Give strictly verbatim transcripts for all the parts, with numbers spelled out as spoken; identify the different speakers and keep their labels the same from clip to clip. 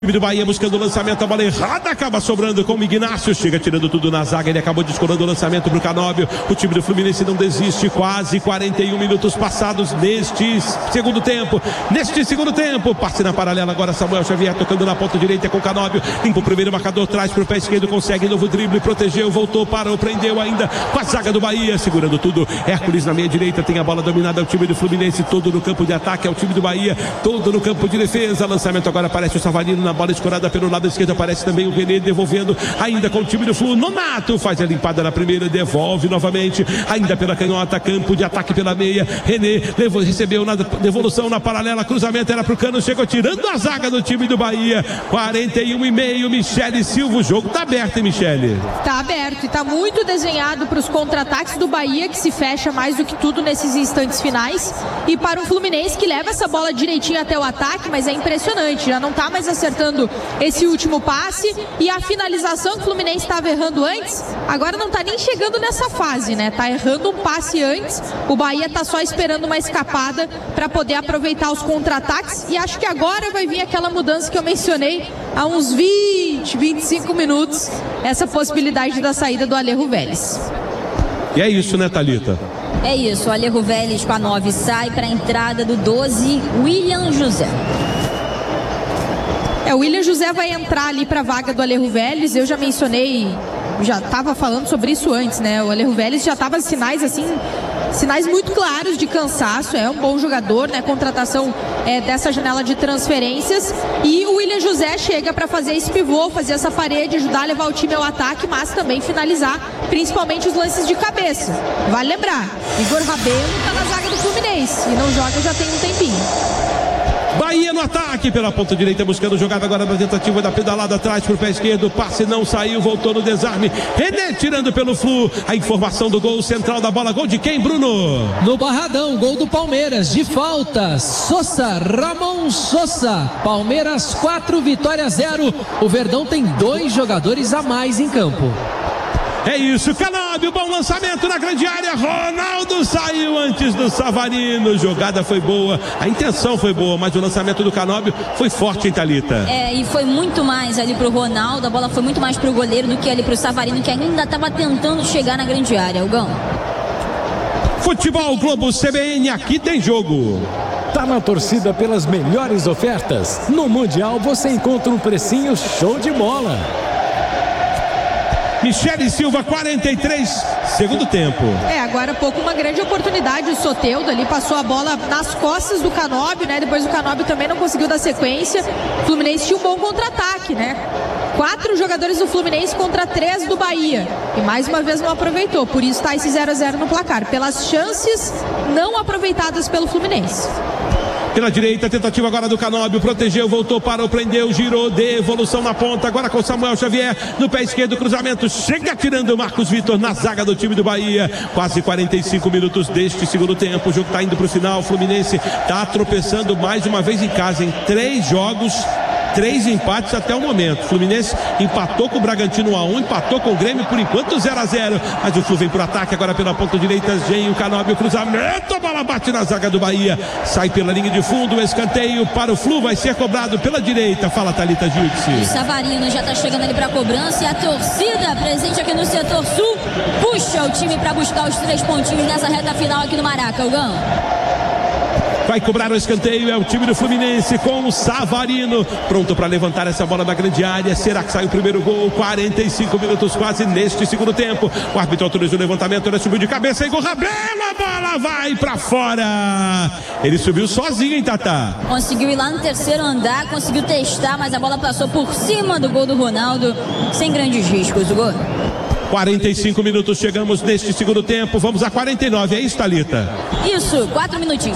Speaker 1: time do Bahia buscando o lançamento, a bola errada, acaba sobrando com o Ignácio, chega tirando tudo na zaga, ele acabou descolando o lançamento para o Canóbio. O time do Fluminense não desiste, quase quarenta e um minutos passados neste segundo tempo, neste segundo tempo, passe na paralela agora, Samuel Xavier tocando na ponta direita com o Canóbio, limpa o primeiro marcador, traz para o pé esquerdo, consegue novo drible, protegeu, voltou, parou, prendeu ainda com a zaga do Bahia, segurando tudo, Hércules na meia direita, tem a bola dominada, é o time do Fluminense, todo no campo de ataque, é o time do Bahia, todo no campo de defesa, lançamento agora aparece o Savarino na bola escorada pelo lado esquerdo, aparece também o René devolvendo, ainda com o time do Flu, Nonato faz a limpada na primeira, devolve novamente, ainda pela canhota, campo de ataque pela meia, René levou, recebeu na devolução na paralela, cruzamento era pro Cano, chegou tirando a zaga do time do Bahia, quarenta e um e meio, Michele Silva, o jogo tá aberto, hein, Michele?
Speaker 2: Tá aberto e tá muito desenhado para os contra-ataques do Bahia, que se fecha mais do que tudo nesses instantes finais, e para o Fluminense que leva essa bola direitinho até o ataque, mas é impressionante, já não tá mais acertando esse último passe, e a finalização que o Fluminense estava errando antes, agora não tá nem chegando nessa fase, né? Tá errando um passe antes, o Bahia tá só esperando uma escapada para poder aproveitar os contra-ataques, e acho que agora vai vir aquela mudança que eu mencionei há uns vinte, vinte e cinco minutos, essa possibilidade da saída do Alejo Vélez.
Speaker 1: E é isso, né, Thalita?
Speaker 3: É isso, o Alejo Vélez com a nove sai para a entrada do doze, William José.
Speaker 2: É, o William José vai entrar ali para a vaga do Alejo Vélez. Eu já mencionei, já estava falando sobre isso antes, né? O Alejo Vélez já estava sinais assim, sinais muito claros de cansaço. É um bom jogador, né? Contratação é, dessa janela de transferências. E o William José chega para fazer esse pivô, fazer essa parede, ajudar a levar o time ao ataque, mas também finalizar, principalmente os lances de cabeça. Vale lembrar, Igor Rabelo está na zaga do Fluminense e não joga já tem um tempinho.
Speaker 1: Bahia no ataque pela ponta direita, buscando jogada agora na tentativa da pedalada atrás pro pé esquerdo, passe não saiu, voltou no desarme, René tirando pelo Flu, a informação do gol central da bola, gol de quem, Bruno?
Speaker 4: No Barradão, gol do Palmeiras, de falta, Sosa, Ramon Sosa, Palmeiras quatro, Vitória zero, o Verdão tem dois jogadores a mais em campo.
Speaker 1: É isso, Canóbio, bom lançamento na grande área, Ronaldo saiu antes do Savarino, jogada foi boa, a intenção foi boa, mas o lançamento do Canóbio foi forte, hein, Thalita?
Speaker 3: É, e foi muito mais ali pro Ronaldo, a bola foi muito mais pro goleiro do que ali pro Savarino, que ainda estava tentando chegar na grande área, Algão.
Speaker 1: Futebol Globo C B N, aqui tem jogo.
Speaker 5: Tá na torcida pelas melhores ofertas? No Mundial você encontra um precinho show de bola.
Speaker 1: Michele Silva, quarenta e três, segundo tempo.
Speaker 2: É, agora há pouco uma grande oportunidade, o Soteldo ali passou a bola nas costas do Canóbio, né? Depois o Canóbio também não conseguiu dar sequência. O Fluminense tinha um bom contra-ataque, né? Quatro jogadores do Fluminense contra três do Bahia. E mais uma vez não aproveitou, por isso está esse zero a zero no placar. Pelas chances não aproveitadas pelo Fluminense.
Speaker 1: Pela direita, tentativa agora do Canóbio, protegeu, voltou, parou, prendeu, girou, devolução na ponta, agora com Samuel Xavier, no pé esquerdo, cruzamento, chega tirando o Marcos Vitor na zaga do time do Bahia, quase quarenta e cinco minutos deste segundo tempo, o jogo está indo para o final, o Fluminense está tropeçando mais uma vez em casa, em três jogos, três empates até o momento. O Fluminense empatou com o Bragantino um a um, empatou com o Grêmio por enquanto zero a zero, mas o Flu vem pro ataque agora pela ponta direita, Genho, Canóbio, cruzamento, a bola bate na zaga do Bahia, sai pela linha de fundo, o escanteio para o Flu vai ser cobrado pela direita. Fala, Thalita Júdice.
Speaker 3: O Savarino já tá chegando ali pra cobrança e a torcida presente aqui no setor sul puxa o time pra buscar os três pontinhos nessa reta final aqui no Maraca, Algão.
Speaker 1: Vai cobrar o escanteio, é o time do Fluminense com o Savarino, pronto para levantar essa bola na grande área. Será que sai o primeiro gol? quarenta e cinco minutos quase neste segundo tempo. O árbitro autorizou o levantamento, ele subiu de cabeça, Igor Rabelo, a bola vai para fora. Ele subiu sozinho, hein, Tatá?
Speaker 3: Conseguiu ir lá no terceiro andar, conseguiu testar, mas a bola passou por cima do gol do Ronaldo, sem grandes riscos, o gol.
Speaker 1: quarenta e cinco minutos, chegamos neste segundo tempo, vamos a quarenta e nove, é isso, Thalita?
Speaker 3: Isso, quatro minutinhos.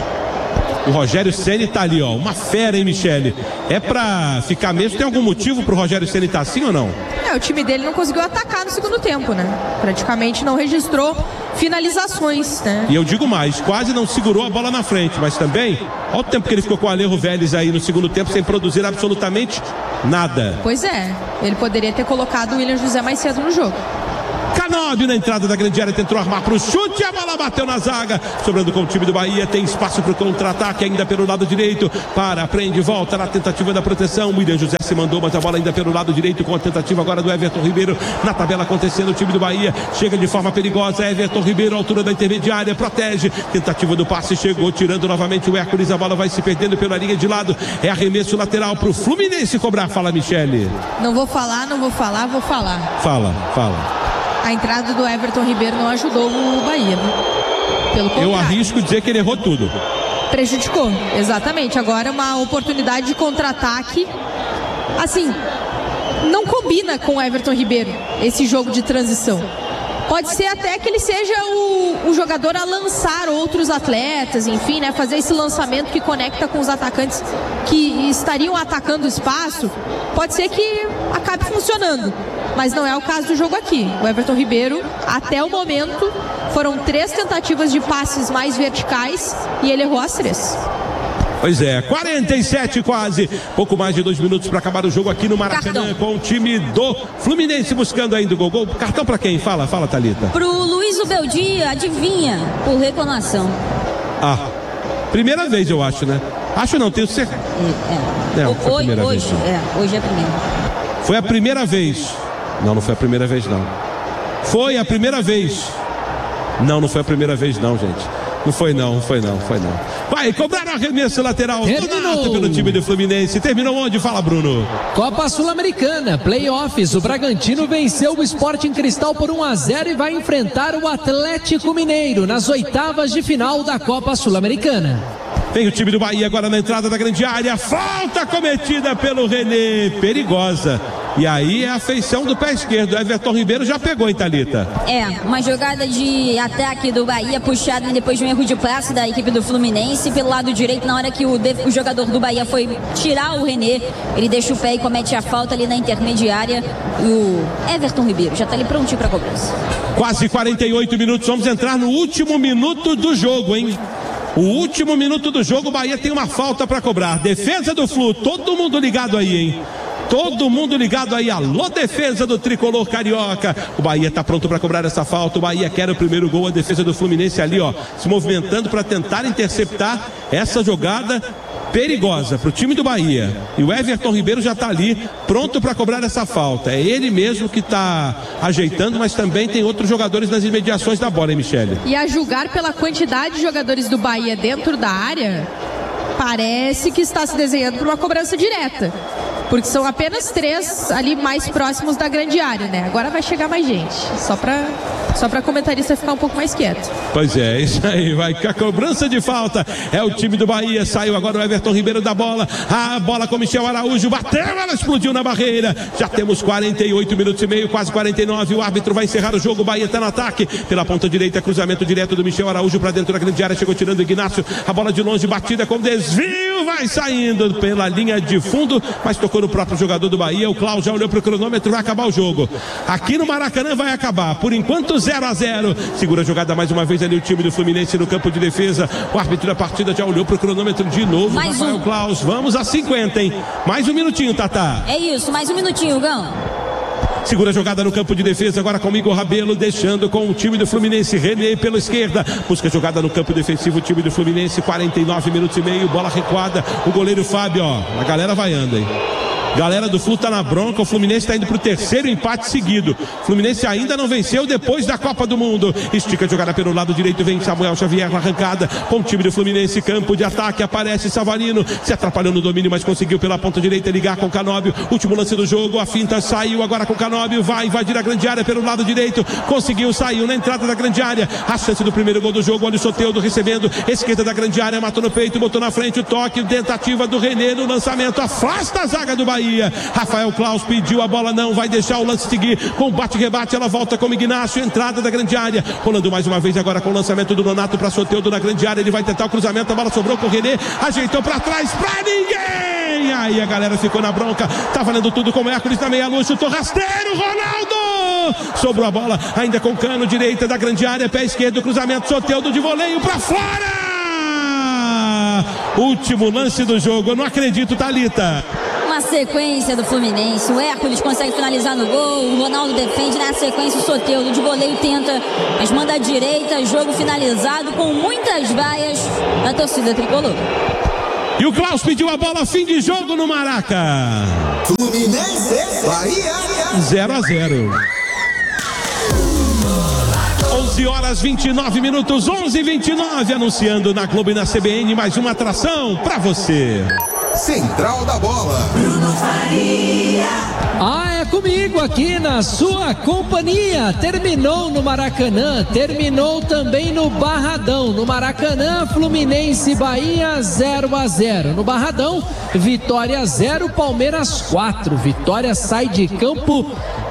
Speaker 1: O Rogério Ceni tá ali, ó, uma fera, hein, Michele? É pra ficar mesmo? Tem algum motivo pro Rogério Ceni tá assim ou não?
Speaker 2: É, o time dele não conseguiu atacar no segundo tempo, né? Praticamente não registrou finalizações, né?
Speaker 1: E eu digo mais, quase não segurou a bola na frente, mas também, olha o tempo que ele ficou com o Alejo Vélez aí no segundo tempo sem produzir absolutamente nada.
Speaker 2: Pois é, ele poderia ter colocado o William José mais cedo no jogo.
Speaker 1: Canóbio na entrada da grande área, tentou armar para o chute, a bola bateu na zaga, sobrando com o time do Bahia, tem espaço para o contra-ataque ainda pelo lado direito, para, prende, volta na tentativa da proteção, o William José se mandou, mas a bola ainda pelo lado direito, com a tentativa agora do Everton Ribeiro, na tabela acontecendo, o time do Bahia chega de forma perigosa, Everton Ribeiro, altura da intermediária, protege, tentativa do passe, chegou, tirando novamente o Hércules, a bola vai se perdendo pela linha de lado, é arremesso lateral para o Fluminense cobrar. Fala, Michele.
Speaker 2: Não vou falar, não vou falar, vou falar.
Speaker 1: Fala, fala.
Speaker 2: A entrada do Everton Ribeiro não ajudou o Bahia, né? Pelo contrário.
Speaker 1: Eu arrisco dizer que ele errou tudo.
Speaker 2: Prejudicou, exatamente. Agora uma oportunidade de contra-ataque. Assim, não combina com o Everton Ribeiro esse jogo de transição. Pode ser até que ele seja o, o jogador a lançar outros atletas, enfim, né? Fazer esse lançamento que conecta com os atacantes que estariam atacando o espaço. Pode ser que acabe funcionando, mas não é o caso do jogo aqui. O Everton Ribeiro, até o momento, foram três tentativas de passes mais verticais e ele errou as três.
Speaker 1: Pois é, quarenta e sete quase, pouco mais de dois minutos para acabar o jogo aqui no Maracanã, cartão com o time do Fluminense buscando ainda o gol. gol. Cartão para quem? Fala, fala, Thalita.
Speaker 3: Pro Luiz Ubeldia, adivinha, por reclamação.
Speaker 1: Ah, primeira vez eu acho, né? Acho não, tenho certeza.
Speaker 3: É, é.
Speaker 1: Não, foi a primeira
Speaker 3: hoje,
Speaker 1: vez,
Speaker 3: é, hoje é a primeira.
Speaker 1: Foi a primeira vez. Não, não foi a primeira vez não. Foi a primeira vez. Não, não foi a primeira vez não, gente. Não foi não, não foi não, foi não. Vai, cobraram arremesso lateral Donato pelo time do Fluminense. Terminou onde? Fala, Bruno.
Speaker 4: Copa Sul-Americana, playoffs. O Bragantino venceu o Sporting Cristal por um a zero e vai enfrentar o Atlético Mineiro nas oitavas de final da Copa Sul-Americana.
Speaker 1: Vem o time do Bahia agora na entrada da grande área. Falta cometida pelo René. Perigosa. E aí é a feição do pé esquerdo. Everton Ribeiro já pegou, hein, Thalita?
Speaker 3: É, uma jogada de ataque do Bahia puxada depois de um erro de passe da equipe do Fluminense. Pelo lado direito, na hora que o, o jogador do Bahia foi tirar o René, ele deixa o pé e comete a falta ali na intermediária. E o Everton Ribeiro já tá ali prontinho pra cobrança.
Speaker 1: Quase quarenta e oito minutos. Vamos entrar no último minuto do jogo, hein? O último minuto do jogo, o Bahia tem uma falta para cobrar. Defesa do Flu, todo mundo ligado aí, hein? Todo mundo ligado aí, alô defesa do tricolor carioca. O Bahia tá pronto para cobrar essa falta. O Bahia quer o primeiro gol, a defesa do Fluminense ali, ó, se movimentando para tentar interceptar essa jogada perigosa para o time do Bahia. E o Everton Ribeiro já está ali pronto para cobrar essa falta. É ele mesmo que está ajeitando, mas também tem outros jogadores nas imediações da bola, hein, Michele?
Speaker 2: E a julgar pela quantidade de jogadores do Bahia dentro da área, parece que está se desenhando para uma cobrança direta. Porque são apenas três ali mais próximos da grande área, né? Agora vai chegar mais gente. Só para só para comentarista ficar um pouco mais quieto.
Speaker 1: Pois é, isso aí, vai com a cobrança de falta. É o time do Bahia, saiu agora o Everton Ribeiro da bola. A bola com o Michel Araújo, bateu, ela explodiu na barreira. Já temos quarenta e oito minutos e meio, quase quarenta e nove. O árbitro vai encerrar o jogo. O Bahia está no ataque. Pela ponta direita, cruzamento direto do Michel Araújo para dentro da grande área. Chegou tirando o Ignacio. A bola de longe, batida com desvio. Vai saindo pela linha de fundo, mas tocou no próprio jogador do Bahia. O Klaus já olhou para o cronômetro, vai acabar o jogo. Aqui no Maracanã vai acabar. Por enquanto, zero a zero. Segura a jogada mais uma vez ali o time do Fluminense no campo de defesa. O árbitro da partida já olhou para o cronômetro de novo.
Speaker 3: Mais
Speaker 1: Rafael
Speaker 3: um.
Speaker 1: Klaus, vamos a cinquenta, hein? Mais um minutinho, Tatá.
Speaker 3: É isso, mais um minutinho, Gão.
Speaker 1: Segura a jogada no campo de defesa agora com o Igor Rabelo, deixando com o time do Fluminense. René pela esquerda, busca a jogada no campo defensivo, o time do Fluminense, quarenta e nove minutos e meio, bola recuada, o goleiro Fábio, ó, a galera vai andando, hein? Galera do Flu tá na bronca, o Fluminense está indo pro terceiro empate seguido. Fluminense ainda não venceu depois da Copa do Mundo. Estica a jogada pelo lado direito, vem Samuel Xavier na arrancada com o time do Fluminense, campo de ataque, aparece Savarino, se atrapalhou no domínio, mas conseguiu pela ponta direita ligar com o Canóbio. Último lance do jogo, a finta saiu agora com o Canóbio, vai invadir a grande área pelo lado direito, conseguiu, saiu na entrada da grande área, a chance do primeiro gol do jogo, olha o Soteldo recebendo, esquerda da grande área, matou no peito, botou na frente o toque, tentativa do René no lançamento, afasta a zaga do Bahia. Rafael Klaus pediu a bola, não vai deixar o lance seguir, com bate-rebate, ela volta com o Ignacio, entrada da grande área, rolando mais uma vez agora com o lançamento do Donato para Soteldo na grande área, ele vai tentar o cruzamento, a bola sobrou com o René, ajeitou para trás, pra ninguém, aí a galera ficou na bronca, tá valendo tudo com o Hércules na meia-lua, chutou rasteiro, Ronaldo, sobrou a bola, ainda com o Cano, direita da grande área, pé esquerdo, cruzamento, Soteldo de voleio para fora, último lance do jogo, eu não acredito, Thalita.
Speaker 3: Uma na sequência do Fluminense. O Hércules consegue finalizar no gol, o Ronaldo defende, na sequência o Soteldo de voleio tenta, mas manda à direita, jogo finalizado com muitas vaias da torcida tricolor.
Speaker 1: E o Klaus pediu a bola, fim de jogo no Maraca.
Speaker 6: Fluminense, Bahia.
Speaker 1: zero a zero. onze horas vinte e nove minutos, onze e vinte e nove, anunciando na Globo e na C B N mais uma atração pra você.
Speaker 6: Central da Bola.
Speaker 4: Bruno Faria. Ah, é comigo aqui na sua companhia. Terminou no Maracanã, terminou também no Barradão. No Maracanã, Fluminense e Bahia zero a zero. No Barradão, Vitória zero, Palmeiras quatro. Vitória sai de campo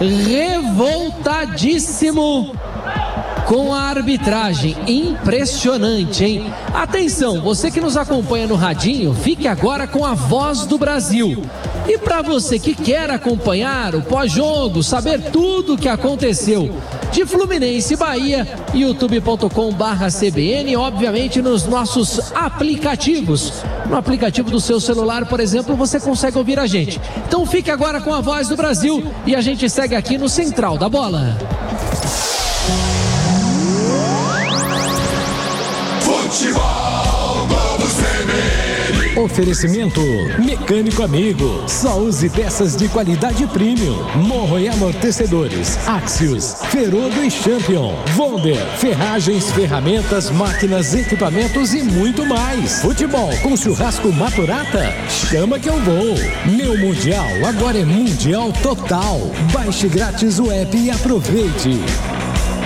Speaker 4: revoltadíssimo com a arbitragem. Impressionante, hein? Atenção, você que nos acompanha no radinho, fique agora com a Voz do Brasil. E para você que quer acompanhar o pós-jogo, saber tudo o que aconteceu de Fluminense e Bahia, youtube ponto com barra C B N, obviamente nos nossos aplicativos. No aplicativo do seu celular, por exemplo, você consegue ouvir a gente. Então fique agora com a Voz do Brasil e a gente segue aqui no Central da Bola.
Speaker 6: Futebol Globo C B N.
Speaker 5: Oferecimento Mecânico Amigo. Só use peças de qualidade premium. Morro e amortecedores. Axios, Ferodo e Champion. Wonder, ferragens, ferramentas, máquinas, equipamentos e muito mais. Futebol com churrasco Maturata? Chama que eu vou. Meu Mundial agora é Mundial Total. Baixe grátis o app e aproveite.